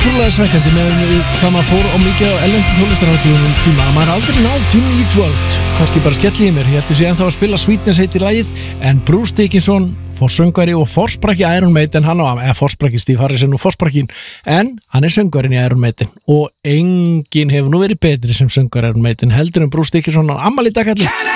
ótrúlega svekkjandi með hvað maður fór á mikið á erlendu tónlistarhátíðum tíma að maður aldrei náð Jimmy Eat World. Kannski bara skelli í mér, ég held að sé ennþá að spila Sweetness heitir lagið, en Bruce Dickinson fór söngvari og forsprakki Iron Maiden, hann á, eða forsprakki Steve Harris er nú forsprakkin, en hann er söngvarinn í Iron Maiden og enginn hefur nú verið betri sem söngvar Iron Maiden heldur en Bruce Dickinson á afmæli í dag.